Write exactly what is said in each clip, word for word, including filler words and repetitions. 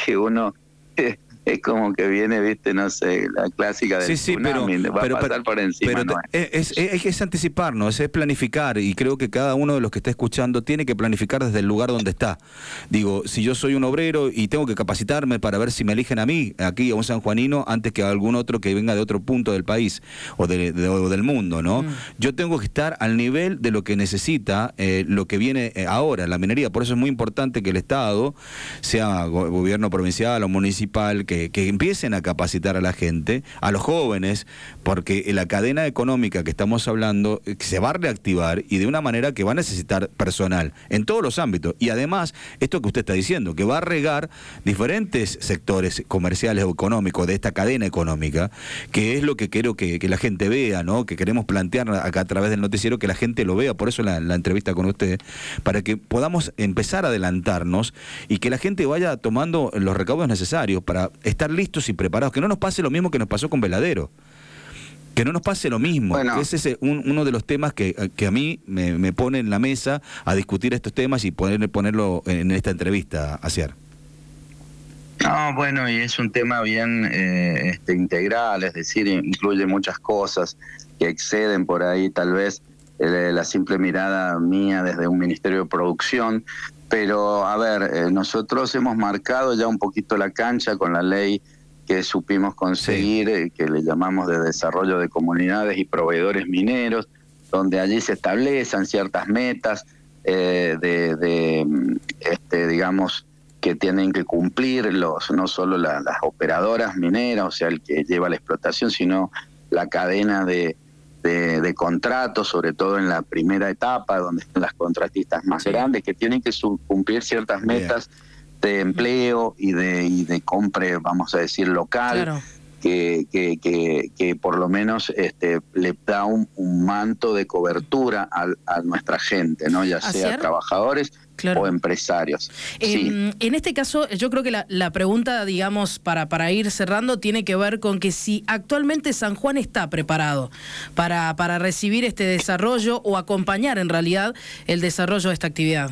que uno... es como que viene, viste, no sé, la clásica del sí, sí, tsunami, pero, va pero, a pasar pero, por encima. pero No es, es, es, es anticiparnos, es planificar, y creo que cada uno de los que está escuchando tiene que planificar desde el lugar donde está. Digo, si yo soy un obrero y tengo que capacitarme para ver si me eligen a mí, aquí a un sanjuanino, antes que a algún otro que venga de otro punto del país o, de, de, o del mundo, ¿no? Mm. Yo tengo que estar al nivel de lo que necesita eh, lo que viene ahora, la minería. Por eso es muy importante que el Estado, sea go gobierno provincial o municipal, que Que, que empiecen a capacitar a la gente, a los jóvenes, porque la cadena económica que estamos hablando se va a reactivar y de una manera que va a necesitar personal en todos los ámbitos. Y además, esto que usted está diciendo, que va a regar diferentes sectores comerciales o económicos de esta cadena económica, que es lo que quiero que, que la gente vea, ¿no? Que queremos plantear acá a través del noticiero, que la gente lo vea, por eso la, la entrevista con usted, para que podamos empezar a adelantarnos y que la gente vaya tomando los recaudos necesarios para estar listos y preparados, que no nos pase lo mismo que nos pasó con Veladero, que no nos pase lo mismo, bueno. Que ese es un, uno de los temas que, que a mí me, me pone en la mesa a discutir estos temas y poder ponerlo en esta entrevista, Asier. No, bueno, y es un tema bien eh, este, integral, es decir, incluye muchas cosas que exceden por ahí tal vez eh, la simple mirada mía desde un Ministerio de Producción. Pero, a ver, eh, nosotros hemos marcado ya un poquito la cancha con la ley que supimos conseguir, sí. eh, que le llamamos de desarrollo de comunidades y proveedores mineros, donde allí se establecen ciertas metas eh, de, de este, digamos, que tienen que cumplir los no solo la, las operadoras mineras, o sea, el que lleva la explotación, sino la cadena de... De, de contratos, sobre todo en la primera etapa, donde están las contratistas más sí. grandes, que tienen que cumplir ciertas metas Bien. de empleo y de, y de compra, vamos a decir, local, claro. que, que, que, que por lo menos este, le da un, un manto de cobertura a, a nuestra gente, ¿no? Ya sea ¿Hacer? trabajadores claro. o empresarios. Eh, sí. En este caso, yo creo que la, la pregunta, digamos, para, para ir cerrando, tiene que ver con que si actualmente San Juan está preparado para, para recibir este desarrollo o acompañar en realidad el desarrollo de esta actividad.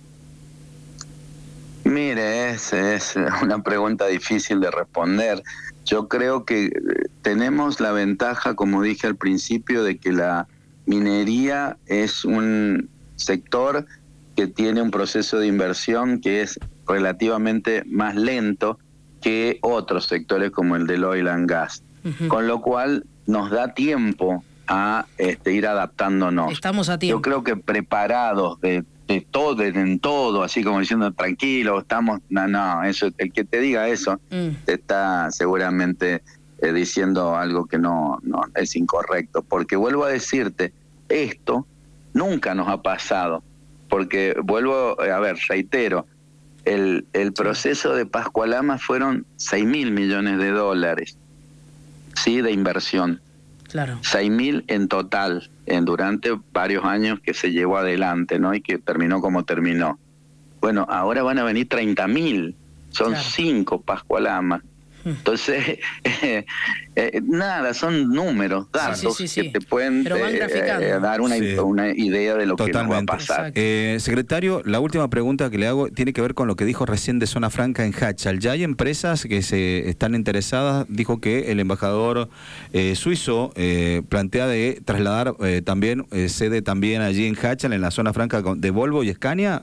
Mire, es, es una pregunta difícil de responder. Yo creo que tenemos la ventaja, como dije al principio, de que la minería es un sector que tiene un proceso de inversión que es relativamente más lento que otros sectores como el del oil and gas. Uh-huh. Con lo cual nos da tiempo a este, ir adaptándonos. Estamos a tiempo. Yo creo que preparados de, de todo, de, en todo, así como diciendo tranquilo, estamos, no, no, eso, el que te diga eso mm. te está seguramente eh, diciendo algo que no, no es incorrecto, porque vuelvo a decirte, esto nunca nos ha pasado. Porque vuelvo, a ver, reitero, el, el proceso de Pascualama fueron seis mil millones de dólares, ¿sí? De inversión. Claro. seis mil en total, en, durante varios años que se llevó adelante, ¿no? Y que terminó como terminó. Bueno, ahora van a venir treinta mil, son claro. cinco Pascualama. Entonces, eh, eh, nada, son números, datos sí, sí, sí, sí. que te pueden eh, eh, dar una, sí. una idea de lo Totalmente. que nos va a pasar. Eh, secretario, la última pregunta que le hago tiene que ver con lo que dijo recién de Zona Franca en Hachal. Ya hay empresas que se están interesadas, dijo que el embajador eh, suizo eh, plantea de trasladar eh, también eh, sede también allí en Hachal, en la Zona Franca de Volvo y Scania.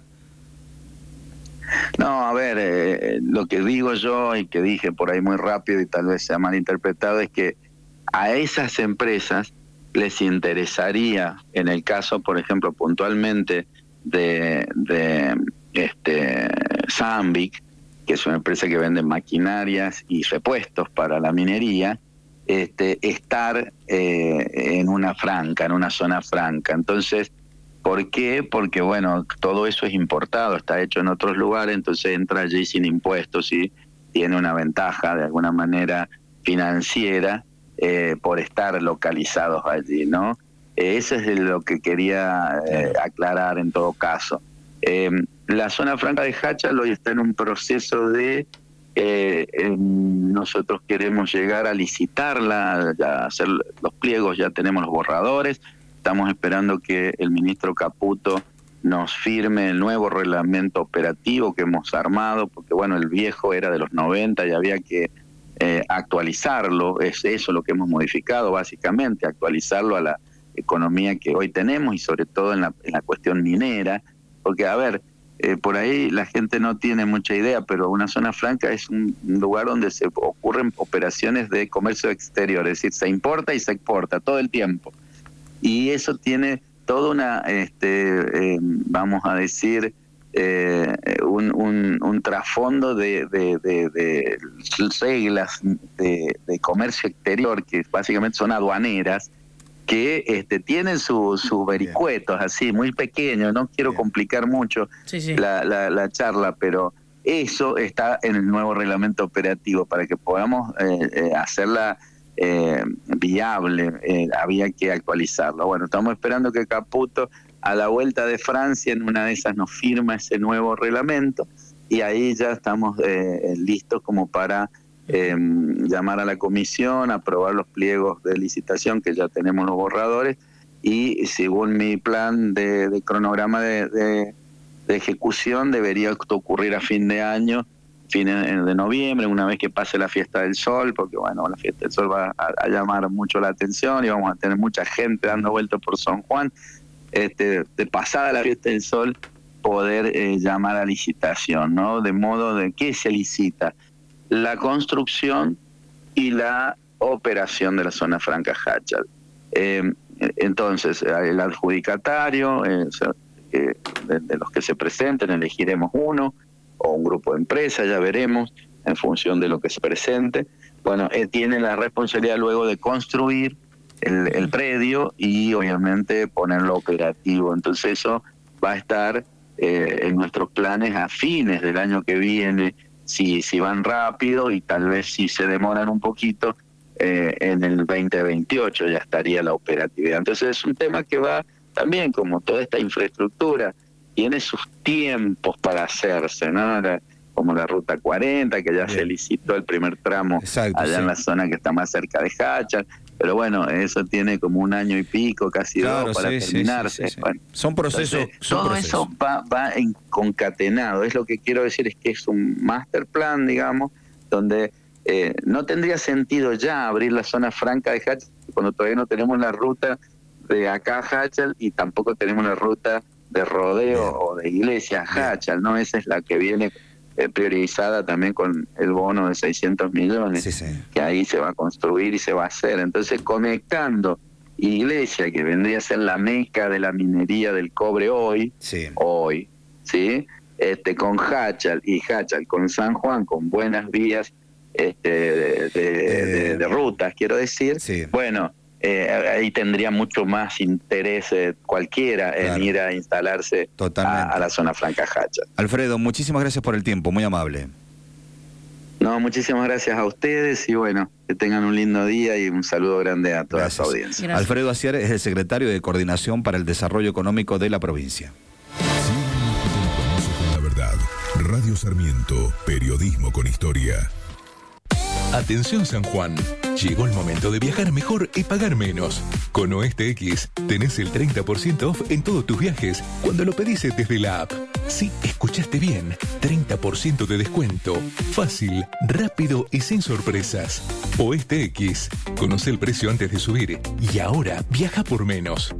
No, a ver, eh, lo que digo yo y que dije por ahí muy rápido y tal vez sea malinterpretado es que a esas empresas les interesaría, en el caso, por ejemplo, puntualmente de, de este Sandvik, que es una empresa que vende maquinarias y repuestos para la minería, este, estar eh, en una franca, en una zona franca. Entonces, ¿por qué? Porque, bueno, todo eso es importado, está hecho en otros lugares, entonces entra allí sin impuestos y tiene una ventaja de alguna manera financiera eh, por estar localizados allí, ¿no? Eh, eso es lo que quería eh, aclarar en todo caso. Eh, la zona franca de Hachal hoy está en un proceso de... Eh, eh, nosotros queremos llegar a licitarla, a hacer los pliegos, ya tenemos los borradores. Estamos esperando que el ministro Caputo nos firme el nuevo reglamento operativo que hemos armado, porque bueno, el viejo era de los noventa y había que eh, actualizarlo, es eso lo que hemos modificado básicamente, actualizarlo a la economía que hoy tenemos y sobre todo en la, en la cuestión minera, porque a ver, eh, por ahí la gente no tiene mucha idea, pero una zona franca es un lugar donde se ocurren operaciones de comercio exterior, es decir, se importa y se exporta todo el tiempo, y eso tiene toda una, este, eh, vamos a decir, eh, un, un, un trasfondo de, de, de, de reglas de, de comercio exterior que básicamente son aduaneras, que este, tienen sus su vericuetos así, muy pequeños, no quiero Bien. complicar mucho sí, sí. La, la, la charla, pero eso está en el nuevo reglamento operativo para que podamos eh, eh, hacerla Eh, viable, eh, había que actualizarlo. Bueno, estamos esperando que Caputo a la vuelta de Francia en una de esas nos firma ese nuevo reglamento y ahí ya estamos eh, listos como para eh, llamar a la comisión, aprobar los pliegos de licitación que ya tenemos los borradores y según mi plan de, de cronograma de, de, de ejecución debería ocurrir a fin de año, fines de noviembre, una vez que pase la fiesta del sol, porque bueno, la fiesta del sol va a, a llamar mucho la atención y vamos a tener mucha gente dando vueltas por San Juan, este, de pasada la fiesta del sol poder eh, llamar a licitación, ¿no? De modo de que se licita la construcción y la operación de la zona franca Háchal. Eh, entonces, el adjudicatario, eh, eh, de, de los que se presenten, elegiremos uno, o un grupo de empresas, ya veremos, en función de lo que se presente. Bueno, eh, tiene la responsabilidad luego de construir el, el predio y obviamente ponerlo operativo. Entonces eso va a estar eh, en nuestros planes a fines del año que viene, si, si van rápido y tal vez si se demoran un poquito, eh, en el veinte veintiocho ya estaría la operatividad. Entonces es un tema que va también, como toda esta infraestructura, tiene sus tiempos para hacerse, ¿no? La, como la Ruta cuarenta, que ya Bien. se licitó el primer tramo Exacto, allá sí. en la zona que está más cerca de Háchal, pero bueno, eso tiene como un año y pico, casi claro, dos, para sí, terminarse. Sí, sí, sí. Bueno, son procesos. Entonces, son todo procesos. Eso va, va en concatenado. Es lo que quiero decir, es que es un master plan, digamos, donde eh, no tendría sentido ya abrir la zona franca de Háchal cuando todavía no tenemos la ruta de acá a Háchal y tampoco tenemos la ruta de rodeo Bien. o de iglesia Háchal, ¿no? Esa es la que viene eh, priorizada también con el bono de seiscientos millones, sí, sí. que ahí se va a construir y se va a hacer. Entonces, conectando iglesia, que vendría a ser la meca de la minería del cobre hoy, sí. hoy, ¿sí? Este, con Háchal y Háchal con San Juan, con buenas vías este, de, de, eh, de, de rutas, quiero decir, sí. bueno, Eh, ahí tendría mucho más interés eh, cualquiera en claro. ir a instalarse a, a la zona franca Háchal. Alfredo, muchísimas gracias por el tiempo, muy amable. No, muchísimas gracias a ustedes y bueno, que tengan un lindo día y un saludo grande a toda gracias. su audiencia. Gracias. Alfredo Aciar es el secretario de Coordinación para el Desarrollo Económico de la provincia. Con la verdad, Radio Sarmiento, periodismo con historia. Atención San Juan, llegó el momento de viajar mejor y pagar menos. Con Oeste X tenés el treinta por ciento off en todos tus viajes cuando lo pedís desde la app. Sí, escuchaste bien, treinta por ciento de descuento. Fácil, rápido y sin sorpresas. Oeste X, conoce el precio antes de subir y ahora viaja por menos.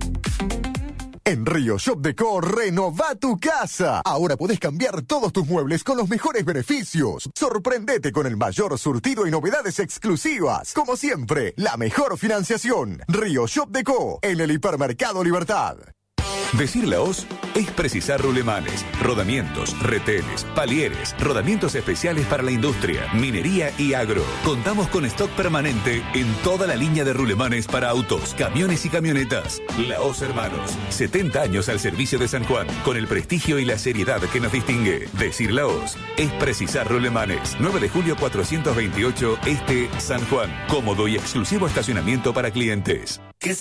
En Río Shop Deco, renova tu casa. Ahora podés cambiar todos tus muebles con los mejores beneficios. Sorprendete con el mayor surtido y novedades exclusivas. Como siempre, la mejor financiación. Río Shop Deco, en el Hipermercado Libertad. Decir la hoz es precisar rulemanes, rodamientos, retenes, palieres, rodamientos especiales para la industria, minería y agro. Contamos con stock permanente en toda la línea de rulemanes para autos, camiones y camionetas. La Hoz Hermanos, setenta años al servicio de San Juan, con el prestigio y la seriedad que nos distingue. Decir la Hoz es precisar rulemanes. nueve de julio cuatrocientos veintiocho Este, San Juan. Cómodo y exclusivo estacionamiento para clientes.